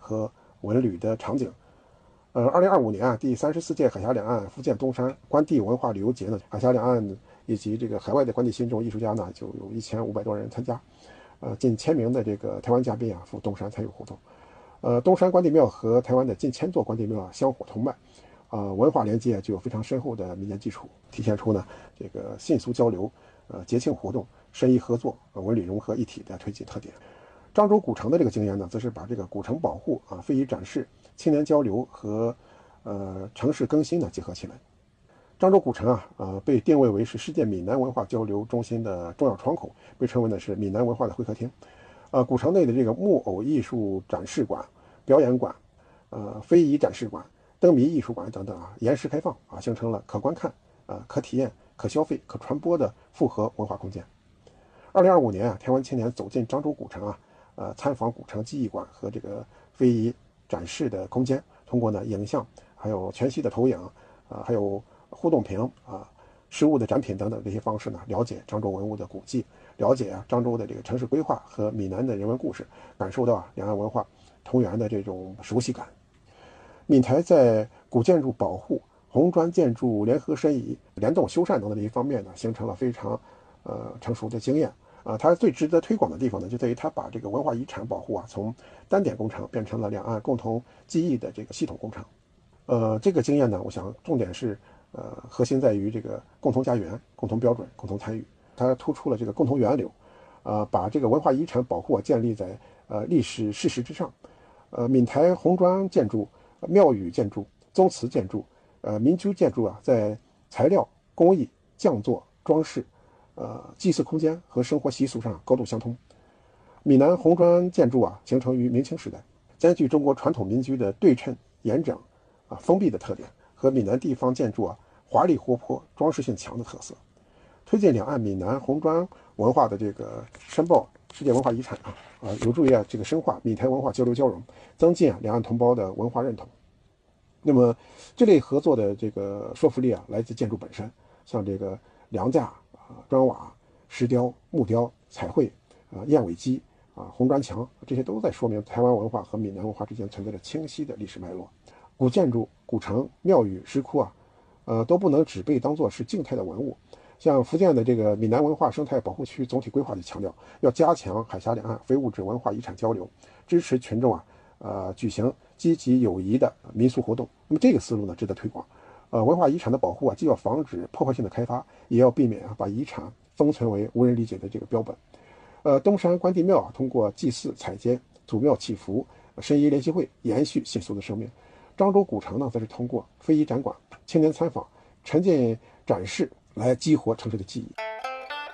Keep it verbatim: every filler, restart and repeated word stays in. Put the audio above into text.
和文旅的场景。呃，二零二五年啊，第三十四届海峡两岸福建东山关地文化旅游节呢，海峡两岸以及这个海外的关地新众艺术家呢，就有一千五百多人参加，呃，近千名的这个台湾嘉宾啊赴东山参与活动。呃，东山关帝庙和台湾的近千座关帝庙啊香火同脉，呃，文化连接具有非常深厚的民间基础，体现出呢这个信俗交流、呃节庆活动、申遗合作、呃、文旅融合一体的推进特点。漳州古城的这个经验呢，则是把这个古城保护啊、非遗展示、青年交流和呃城市更新呢结合起来。漳州古城啊，呃，被定位为是世界闽南文化交流中心的重要窗口，被称为呢是闽南文化的会客厅。呃，古城内的这个木偶艺术展示馆、表演馆、呃非遗展示馆、灯谜艺术馆等等啊，延时开放啊，形成了可观看、啊、呃、可体验、可消费、可传播的复合文化空间。二零二五年啊，台湾青年走进漳州古城啊，呃，参访古城记忆馆和这个非遗展示的空间，通过呢影像、还有全息的投影啊、呃，还有互动屏啊、实物的展品等等这些方式呢，了解漳州文物的古迹，了解啊漳州的这个城市规划和闽南的人文故事，感受到啊两岸文化同源的这种熟悉感。闽台在古建筑保护、红砖建筑联合申遗、联动修缮等等这一方面呢，形成了非常呃成熟的经验。啊，它最值得推广的地方呢，就在于它把这个文化遗产保护啊，从单点工程变成了两岸共同记忆的这个系统工程。呃，这个经验呢，我想重点是呃核心在于这个共同家园、共同标准、共同参与。它突出了这个共同源流，呃，把这个文化遗产保护建立在呃历史事实之上。呃，闽台红砖建筑、庙宇建筑、宗祠建筑、呃民居建筑啊，在材料、工艺、匠作、装饰。呃，祭祀空间和生活习俗上高度相通。闽南红砖建筑啊，形成于明清时代，兼具中国传统民居的对称、严整、啊封闭的特点，和闽南地方建筑啊华丽活泼、装饰性强的特色，推进两岸闽南红砖文化的这个申报世界文化遗产啊，啊有助于啊这个深化闽台文化交流交融，增进啊两岸同胞的文化认同。那么这类合作的这个说服力啊，来自建筑本身，像这个梁架。啊，砖瓦、石雕、木雕、彩绘、啊燕尾基、啊红砖墙，这些都在说明台湾文化和闽南文化之间存在着清晰的历史脉络。古建筑、古城、庙宇、石窟啊，呃，都不能只被当作是静态的文物。像福建的这个闽南文化生态保护区总体规划就强调，要加强海峡两岸非物质文化遗产交流，支持群众啊，呃，举行积极有益的民俗活动。那么这个思路呢，值得推广。呃，文化遗产的保护啊，既要防止破坏性的开发，也要避免啊把遗产封存为无人理解的这个标本。呃，东山关帝庙啊，通过祭祀、采接、祖庙祈福、申遗联席会，延续信俗的生命。漳州古城呢，则是通过非遗展馆、青年参访、沉浸展示来激活城市的记忆。